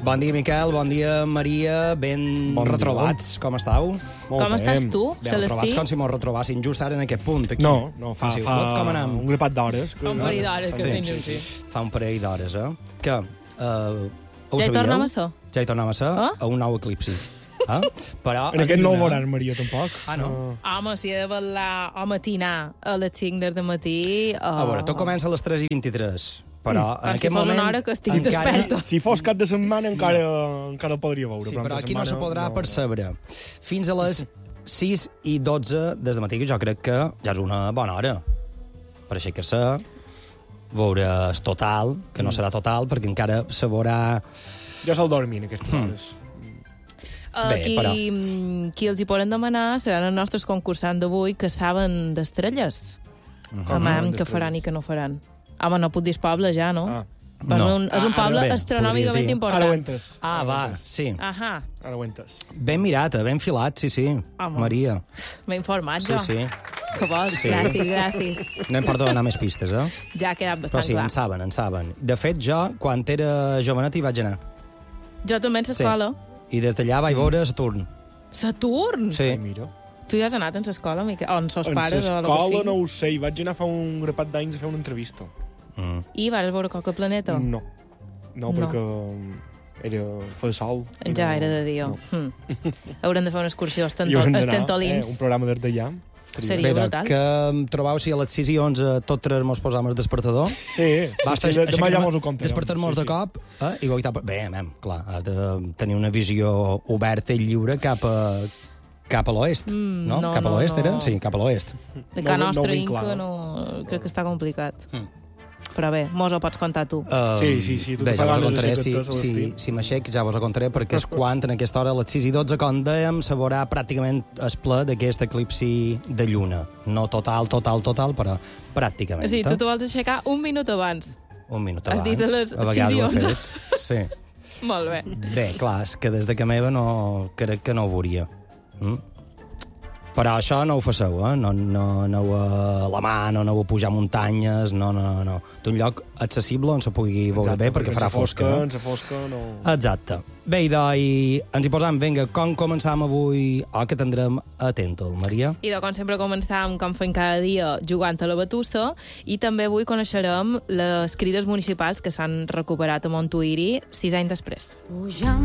Bon dia, Miquel, bon dia, Maria, ben retrobats, com estàu? Com estàs tu, Ben retrobats, com si mos retrobassin just ara en aquest punt, aquí. No, fa com anem? un grapat d'hores. Fa un parell d'hores que tenim, sí. Fa un parell d'hores, Que, ja hi tornem a ser? Ja hi tornem a ser, a un nou eclipsi. Però en aquest no ho veuràs, Maria, tampoc. Ah, no? Home, si he de ballar o matinar a les 5 del matí... A veure, tot comença a les 3:23, però en aquest moment... Com si fos una hora que estic desperta. Si fos cap de setmana encara podria veure. Sí, però aquí no se podrà percebre. Fins a les 6:12 des de matí, que jo crec que ja és una bona hora. Per aixecar-se, veuràs total, que no serà total, perquè encara se veurà... Jo sol dormir en aquestes hores. Qui els hi poden demanar seran els nostres concursants d'avui que saben d'estrelles. Que faran i que no faran. Home, no puc dir poble ja, no? És un poble astronòmicament important. Ara ho entes. Va, sí. Ahà. Ara ho entes. Ben mirat, ben filat, sí. Maria. M'he informat, jo. Sí. Que vols? Sí. Gràcies. No em porto donar més pistes, Ja ha quedat bastant clar. Però sí, en saben. De fet, jo, quan era jovenet, hi vaig anar. Jo també en l'escola. I des d'allà vaig veure Saturn. Saturn? Sí. Mira. Tu ja has anat en l'escola, Miquel? O en sos pares? En l'escola no ho sé, hi vaig anar fa un grapat d'anys a fer una entrevista. I vas veure qualque planeta? No, perquè era fer sol. Ja era de dia. No. Haurem de fer una excursió a Estentolins. Un programa des d'allà. Seria brutal. Que trobeu si a les 6:11 tot tres mos posam el despertador? Sí, demà ja mos ho comptem. Despertar-nos de cop i goitar... Bé, clar, has de tenir una visió oberta i lliure cap a l'oest, no? Cap a l'oest era? Sí, cap a l'oest. De Can Nostra Inca crec que està complicat. Però bé, mos ho pots contar tu. Sí. Bé, ja vos ho contaré, si m'aixec, ja vos ho contaré, perquè és quan, en aquesta hora, a les 6:12, com dèiem, se veurà pràcticament el ple d'aquest eclipsi de lluna. No total, però pràcticament. Sí, tu vols aixecar un minut abans. Un minut abans. Has dit a les 6:11. Sí. Molt bé. Bé, clar, és que des de que meva crec que no ho veuria. Però això no ho faceu, no aneu a la mà, no aneu a pujar muntanyes, no. D'un lloc accessible on se pugui veure bé, perquè farà fosca. En fosca, no... Exacte. Bé, i ens hi posam, vinga, com començam avui, que tindrem Atentol, Maria? I com sempre començam, com fem cada dia, jugant a la batussa, i també avui coneixerem les crides municipals que s'han recuperat a Montuïri 6 anys després.